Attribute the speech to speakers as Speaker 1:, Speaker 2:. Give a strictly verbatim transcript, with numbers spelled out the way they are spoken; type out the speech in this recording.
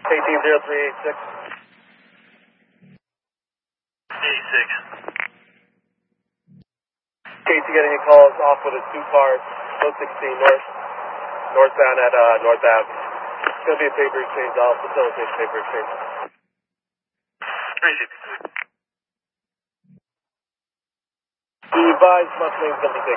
Speaker 1: eighteen zero three eight six.
Speaker 2: eighty-six.
Speaker 1: Casey getting your calls off with his two cars, one sixteen north, northbound at uh, North Ave. It's going to be a paper exchange. I'll facilitate paper exchange.
Speaker 2: Appreciate it.
Speaker 1: Be advised, Mustang's going to be taken.